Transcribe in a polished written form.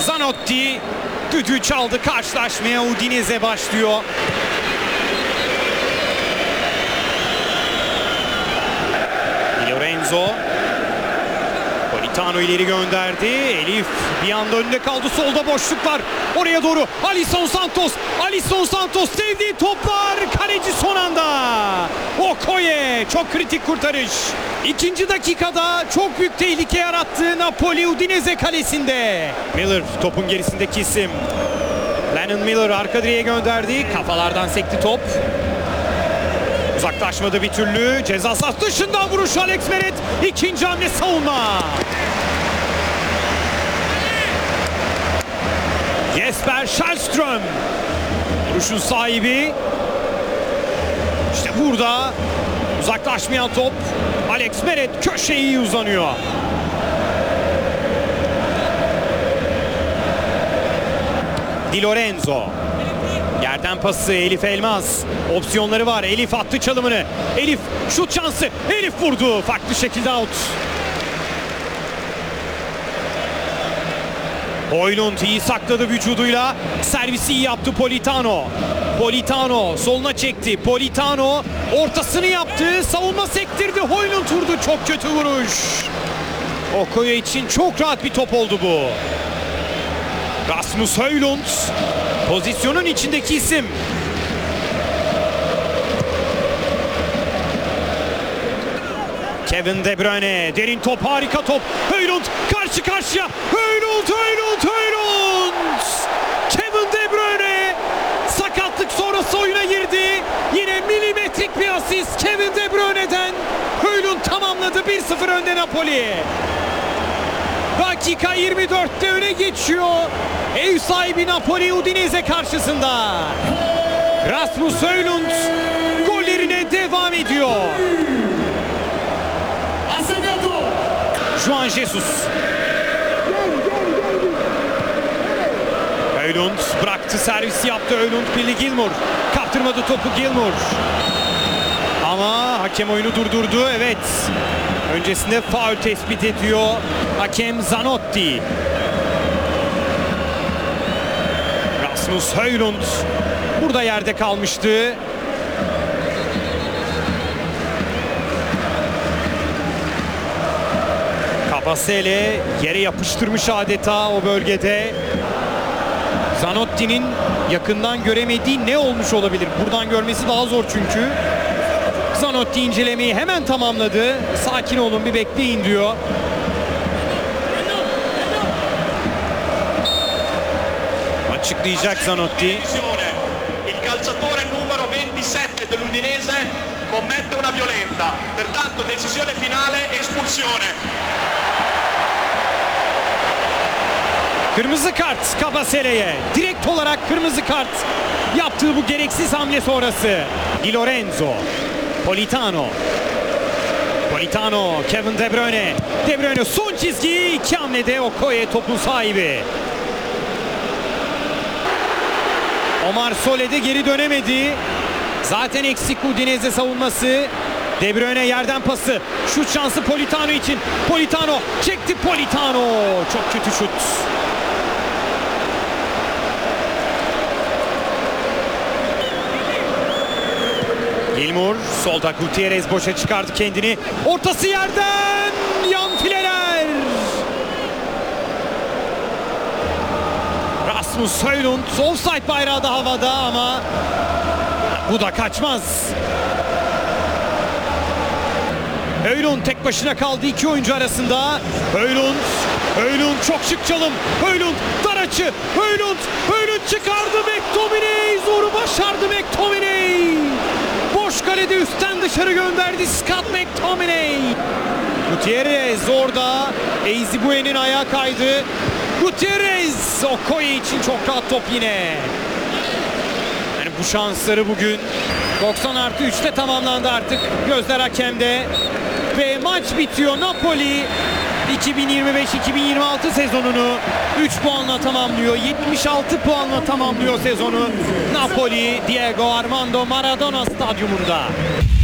Zanotti düdüğü çaldı. Karşılaşmaya Udinese başlıyor. Di Lorenzo. Politano ileri gönderdi. Elif bir anda önünde kaldı. Solda boşluk var. Oraya doğru Alisson Santos. Alisson Santos sevdiği toplar. Kaleci son anda. Okoye çok kritik kurtarış. İkinci dakikada çok büyük tehlike yarattı Napoli Udinese kalesinde. Miller topun gerisindeki isim. Lennon Miller arka direğe gönderdi. Kafalardan sekti top. Uzaklaşmadı bir türlü. Ceza sahası dışından vuruş Alex Meret. İkinci hamle savunma. Jesper Källström. Vuruşun sahibi. İşte burada uzaklaşmayan top. Alex Meret köşeyi uzanıyor. Di Lorenzo. Yerden pası Elif Elmas. Opsiyonları var. Elif attı çalımını. Elif şut şansı. Elif vurdu. Farklı şekilde out. Højlund iyi sakladı vücuduyla. Servisi iyi yaptı Politano. Politano soluna çekti. Politano ortasını yaptı. Savunma sektirdi. Højlund vurdu. Çok kötü vuruş. Okoye için çok rahat bir top oldu bu. Rasmus Højlund pozisyonun içindeki isim. Kevin De Bruyne derin top, harika top. Højlund karşı karşıya. Højlund. Kevin De Bruyne sakatlık sonrası oyuna girdi. Yine milimetrik bir asist Kevin De Bruyne'den. Højlund tamamladı. 1-0 önde Napoli. Dakika 24'te öne geçiyor. Ev sahibi Napoli Udinese karşısında. Rasmus Højlund gollerine devam ediyor. Juan Jesus. Højlund bıraktı, servisi yaptı. Højlund Billy Gilmour. Kaptırmadı topu Gilmour. Ama hakem oyunu durdurdu. Evet. Öncesinde faul tespit ediyor hakem Zanotti. Rasmus Højlund burada yerde kalmıştı. Kabasele yere yapıştırmış adeta o bölgede. Zanotti'nin yakından göremediği ne olmuş olabilir? Buradan görmesi daha zor çünkü. Zanotti incelemeyi hemen tamamladı. Sakin olun, bir bekleyin diyor. Açıklayacak Zanotti. Il calciatore numero 27 dell'Udinese commette una violenta. Pertanto decisione finale, espulsione. Kırmızı kart Kabasele'ye. Direkt olarak kırmızı kart yaptığı bu gereksiz hamle sonrası. Di Lorenzo. Politano. Kevin De Bruyne. De Bruyne son çizgi. İki hamlede Okoye topun sahibi. Omar Sole'de geri dönemedi. Zaten eksik Udinese savunması. De Bruyne yerden pası. Şut şansı Politano için. Politano çekti. Politano. Çok kötü şut. Gilmour solda, Gutierrez boşa çıkardı kendini. Ortası yerden. Yan fileler. Rasmus Højlund offside bayrağı da havada ama bu da kaçmaz. Højlund tek başına kaldı iki oyuncu arasında. Højlund çok şık çalım. Højlund dar açı. Højlund çıkardı. McTominay zoru başardı McTominay. Boş kalede üstten dışarı gönderdi Scott McTominay. Gutierrez orada. Eyzibue'nin ayağı kaydı. Gutierrez Okoye için çok rahat top yine. Yani bu şansları bugün 90+3'te tamamlandı artık. Gözler hakemde. Ve maç bitiyor. Napoli 2025-2026 sezonunu 3 puanla tamamlıyor. 76 puanla tamamlıyor sezonu. Napoli Diego Armando Maradona stadyumunda.